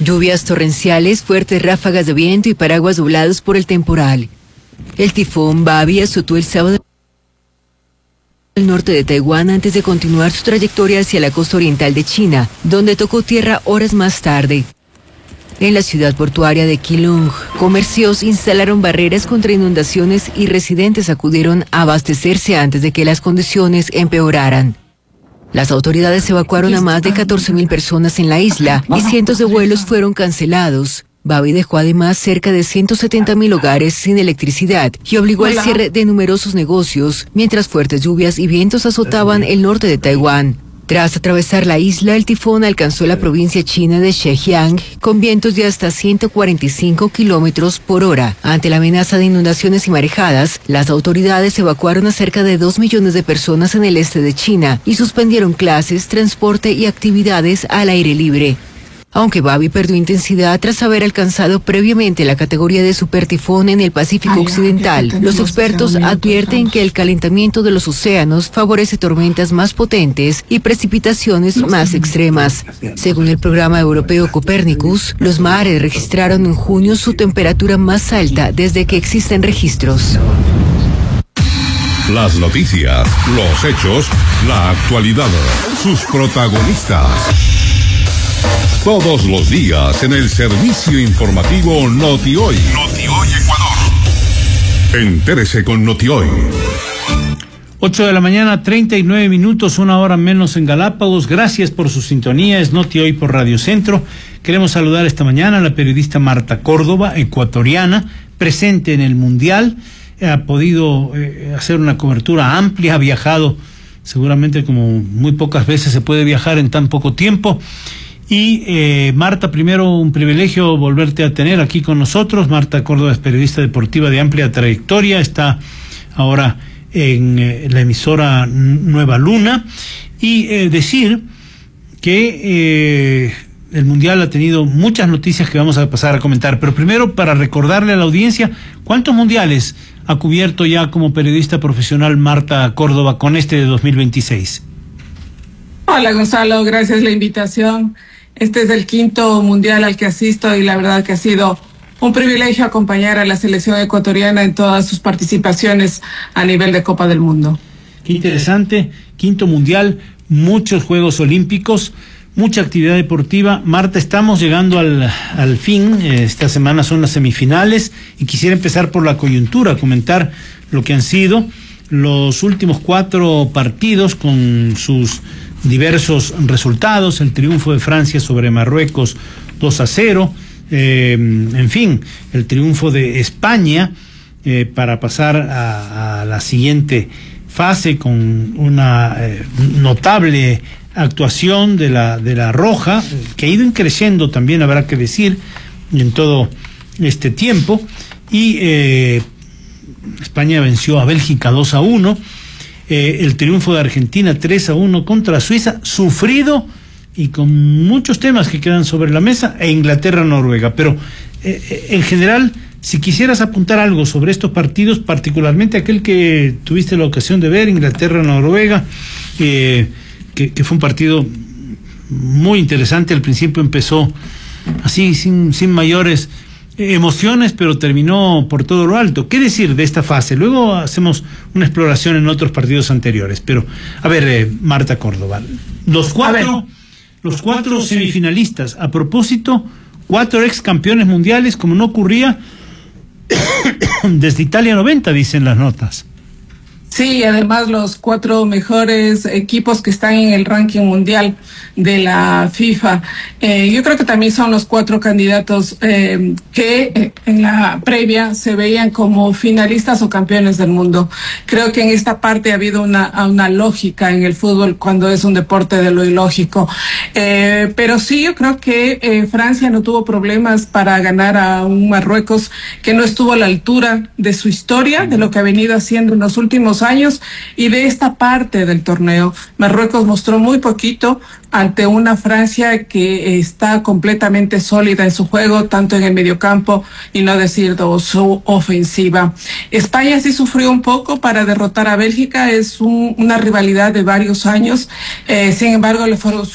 Lluvias torrenciales, fuertes ráfagas de viento y paraguas doblados por el temporal. El tifón Babi azotó el sábado al norte de Taiwán antes de continuar su trayectoria hacia la costa oriental de China, donde tocó tierra horas más tarde. En la ciudad portuaria de Keelung, comercios instalaron barreras contra inundaciones y residentes acudieron a abastecerse antes de que las condiciones empeoraran. Las autoridades evacuaron a más de 14.000 personas en la isla y cientos de vuelos fueron cancelados. Babi dejó además cerca de 170.000 hogares sin electricidad y obligó al cierre de numerosos negocios, mientras fuertes lluvias y vientos azotaban el norte de Taiwán. Tras atravesar la isla, el tifón alcanzó la provincia china de Zhejiang con vientos de hasta 145 kilómetros por hora. Ante la amenaza de inundaciones y marejadas, las autoridades evacuaron a cerca de 2 millones de personas en el este de China y suspendieron clases, transporte y actividades al aire libre. Aunque Babi perdió intensidad tras haber alcanzado previamente la categoría de supertifón en el Pacífico Occidental, los expertos advierten que el calentamiento de los océanos favorece tormentas más potentes y precipitaciones más extremas. Según el programa europeo Copernicus, los mares registraron en junio su temperatura más alta desde que existen registros. Las noticias, los hechos, la actualidad, sus protagonistas. Todos los días en el servicio informativo Noti-Hoy. Noti-Hoy Ecuador. Entérese con Noti-Hoy. 8 de la mañana, 39 minutos, una hora menos en Galápagos. Gracias por su sintonía. Es Noti-Hoy por Radio Centro. Queremos saludar esta mañana a la periodista Marta Córdoba, ecuatoriana, presente en el Mundial. Ha podido hacer una cobertura amplia, ha viajado seguramente como muy pocas veces se puede viajar en tan poco tiempo. Y Marta, primero un privilegio volverte a tener aquí con nosotros. Marta Córdoba es periodista deportiva de amplia trayectoria, está ahora en la emisora Nueva Luna. Y decir que el Mundial ha tenido muchas noticias que vamos a pasar a comentar. Pero primero, para recordarle a la audiencia, ¿cuántos mundiales ha cubierto ya como periodista profesional Marta Córdoba con este de 2026? Hola Gonzalo, gracias por la invitación. Este es el 5º mundial al que asisto y la verdad que ha sido un privilegio acompañar a la selección ecuatoriana en todas sus participaciones a nivel de Copa del Mundo. Qué interesante, 5º mundial, muchos Juegos Olímpicos, mucha actividad deportiva. Marta, estamos llegando al fin, esta semana son las semifinales y quisiera empezar por la coyuntura, comentar lo que han sido los últimos 4 partidos con sus diversos resultados, el triunfo de Francia sobre Marruecos 2-0, en fin, el triunfo de España para pasar a la siguiente fase con una notable actuación de la Roja, que ha ido creciendo también, habrá que decir, en todo este tiempo, y España venció a Bélgica 2-1, el triunfo de Argentina 3-1 contra Suiza, sufrido y con muchos temas que quedan sobre la mesa, e Inglaterra-Noruega. Pero en general, si quisieras apuntar algo sobre estos partidos, particularmente aquel que tuviste la ocasión de ver, Inglaterra-Noruega, que fue un partido muy interesante. Al principio empezó así, sin mayores emociones, pero terminó por todo lo alto. ¿Qué decir de esta fase? Luego hacemos una exploración en otros partidos anteriores. Pero, a ver, Marta Córdoba, los cuatro semifinalistas, a propósito, 4 ex campeones mundiales, como no ocurría desde Italia 90, dicen las notas. Sí, además los 4 mejores equipos que están en el ranking mundial de la FIFA. Yo creo que también son los 4 candidatos que en la previa se veían como finalistas o campeones del mundo. Creo que en esta parte ha habido una lógica en el fútbol cuando es un deporte de lo ilógico. Pero sí, yo creo que Francia no tuvo problemas para ganar a un Marruecos que no estuvo a la altura de su historia, de lo que ha venido haciendo en los últimos años y de esta parte del torneo. Marruecos mostró muy poquito ante una Francia que está completamente sólida en su juego, tanto en el mediocampo y no decir su ofensiva. España sí sufrió un poco para derrotar a Bélgica, es una rivalidad de varios años, sin embargo le fueron